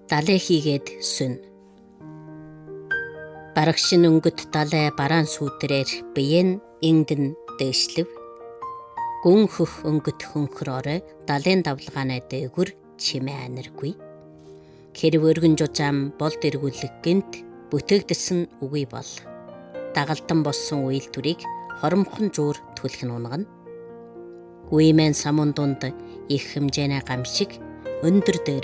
Далай хийгээд сүн. Барагшин өнгөт далай бараан сүүтрээр биеэн ингэн дээшлэв. Гүн хөх өнгөт хөнхрөөрэ далайн давлгаанаа дээгүр чимээ анаргүй. Хэрв өргөн жужаам болд эргүүлэг гинт бүтээгдсэн үгүй бол дагалдан болсон үйлдвэрийг хоромхон зуур түлхэн унгана. Үемэн самун дунд их хэмжээний гамшиг өндөр